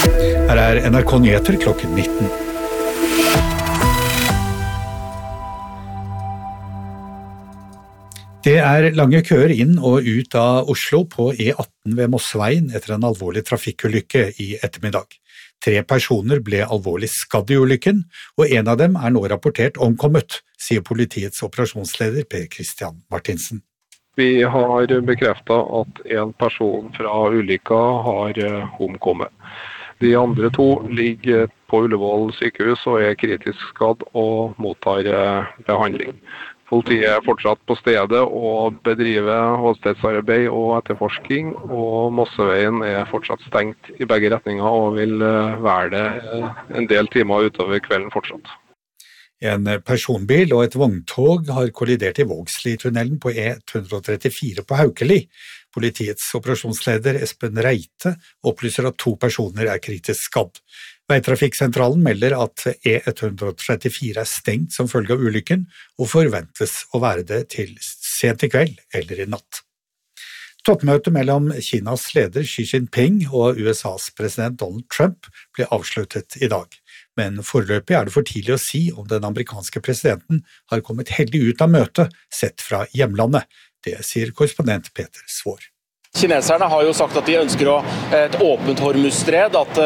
Her NRK Nyheter klokken 19. Det lange køer inn og ut av Oslo på E18 ved Mosseveien etter en alvorlig trafikkulykke i ettermiddag. 3 personer ble alvorlig skadd i ulykken, og en av dem nå rapportert omkommet, sier politiets operasjonsleder Per Christian Martinsen. Vi har bekreftet at en person fra ulykka har omkommet. De andre 2 ligger på Ullevål sykehus og kritisk skadd og mottar behandling. Politiet fortsatt på stedet og bedriver åstedsarbeid og etterforsking, og Mosseveien fortsatt stengt i begge retninger og vil være det en del timer utover kvelden fortsatt. En personbil og et vogntog har kollidert i Vågslitunnelen på E134 på Haukeli. Politiets operasjonsleder Espen Reite opplyser at 2 personer kritisk skadd. Veitrafikksentralen melder at E134 stengt som følge av ulykken og forventes å være det til sent i kveld eller i natt. Toppmøtet mellom Kinas leder Xi Jinping og USAs president Donald Trump ble avsluttet i dag. Men foreløpig det for tidlig å si om den amerikanske presidenten har kommet heldig ut av møtet sett fra hjemlandet. Det sier korrespondent Peter Svår. Kineserne har jo sagt at de ønsker et åpent Hormuzstred, at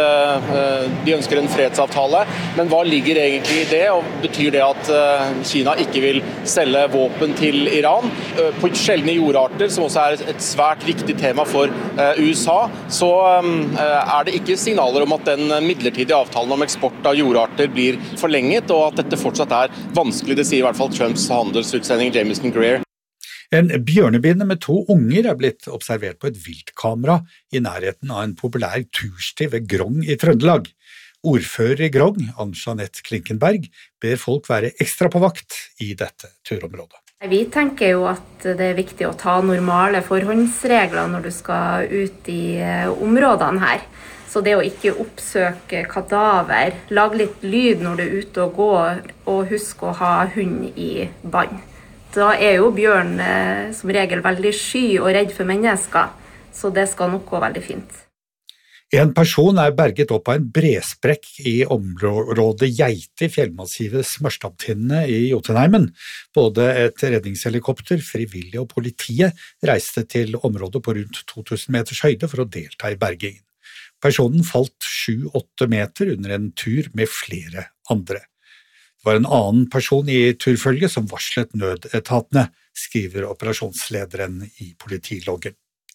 de ønsker en fredsavtale. Men hva ligger egentlig i det, og betyr det at Kina ikke vil selge våpen til Iran? På sjeldne jordarter, som også et svært viktig tema for USA, så det ikke signaler om at den midlertidige avtalen om eksport av jordarter blir forlenget, og at dette fortsatt vanskelig, det sier i hvert fall Trumps handelsutsending Jamieson Greer. En bjørnebinne med 2 unger blitt observert på et viltkamera i nærheten av en populær tursti ved Grong i Trøndelag. Ordfører i Grong, Ann-Jeanette Klinkenberg, ber folk være ekstra på vakt i dette turområdet. Vi tenker jo at det viktig å ta normale forhåndsregler når du skal ut i områdene her. Så det å ikke oppsøke kadaver, lage litt lyd når du ute og går, og huske å ha hund i bånd. Da jo bjørn som regel veldig sky og redd for mennesker, så det skal nok gå veldig fint. En person berget opp av en bresprekk i området Geite i fjellmassivet Smørstadtinnene i Jotunheimen. Både et redningshelikopter, frivillige og politiet reiste til området på rundt 2000 meters høyde for å delta i bergingen. Personen falt 7-8 meter under en tur med flere andre. Det var en annen person i turfølget som varslet nødetatene, skriver operasjonslederen i politiloggen.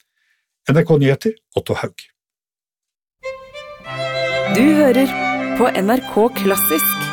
NRK Nyheter, Otto Haug. Du hører på NRK Klassisk.